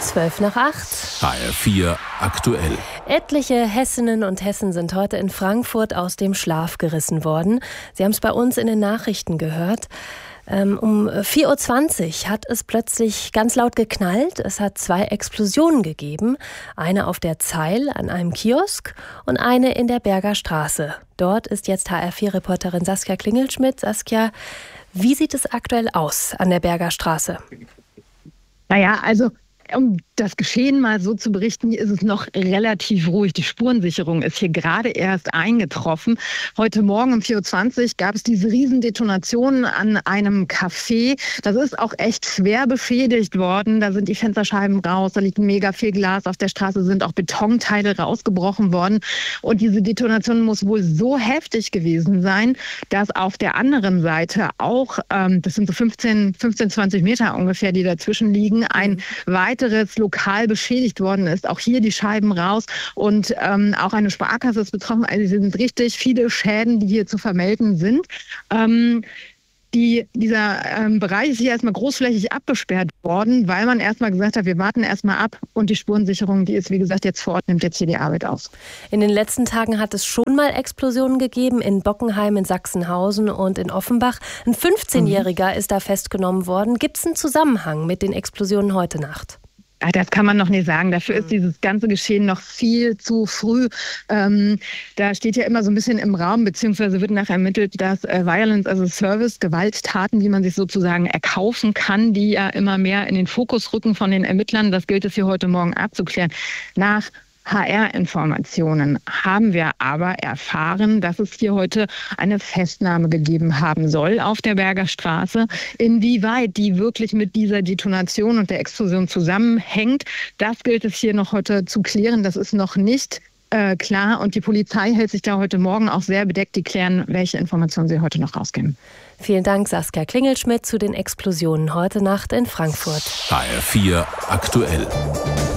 7:12. HR4 aktuell. Etliche Hessinnen und Hessen sind heute in Frankfurt aus dem Schlaf gerissen worden. Sie haben es bei uns in den Nachrichten gehört. Um 4:20 Uhr hat es plötzlich ganz laut geknallt. Es hat 2 Explosionen gegeben. Eine auf der Zeil an einem Kiosk und eine in der Berger Straße. Dort ist jetzt HR4-Reporterin Saskia Klingelschmidt. Saskia, wie sieht es aktuell aus an der Berger Straße? Naja, also um das Geschehen mal so zu berichten, hier ist es noch relativ ruhig. Die Spurensicherung ist hier gerade erst eingetroffen. Heute Morgen um 4:20 Uhr gab es diese Riesendetonation an einem Café. Das ist auch echt schwer beschädigt worden. Da sind die Fensterscheiben raus, da liegt mega viel Glas auf der Straße, sind auch Betonteile rausgebrochen worden. Und diese Detonation muss wohl so heftig gewesen sein, dass auf der anderen Seite auch, das sind so 15, 20 Meter ungefähr, die dazwischen liegen, ein weiteres Lokal beschädigt worden ist. Auch hier die Scheiben raus und auch eine Sparkasse ist betroffen. Also es sind richtig viele Schäden, die hier zu vermelden sind. Dieser Bereich ist hier erstmal großflächig abgesperrt worden, weil man erstmal gesagt hat, wir warten erstmal ab und die Spurensicherung, die ist wie gesagt jetzt vor Ort, nimmt jetzt hier die Arbeit aus. In den letzten Tagen hat es schon mal Explosionen gegeben, in Bockenheim, in Sachsenhausen und in Offenbach. Ein 15-Jähriger ist da festgenommen worden. Gibt es einen Zusammenhang mit den Explosionen heute Nacht? Das kann man noch nicht sagen. Dafür ist dieses ganze Geschehen noch viel zu früh. Da steht ja immer so ein bisschen im Raum, beziehungsweise wird nachher ermittelt, dass Violence as a Service, Gewalttaten, die man sich sozusagen erkaufen kann, die ja immer mehr in den Fokus rücken von den Ermittlern. Das gilt es hier heute Morgen abzuklären. Nach HR-Informationen haben wir aber erfahren, dass es hier heute eine Festnahme gegeben haben soll auf der Berger Straße. Inwieweit die wirklich mit dieser Detonation und der Explosion zusammenhängt, das gilt es hier noch heute zu klären. Das ist noch nicht klar und die Polizei hält sich da heute Morgen auch sehr bedeckt. Die klären, welche Informationen sie heute noch rausgeben. Vielen Dank, Saskia Klingelschmidt, zu den Explosionen heute Nacht in Frankfurt. HR4 aktuell.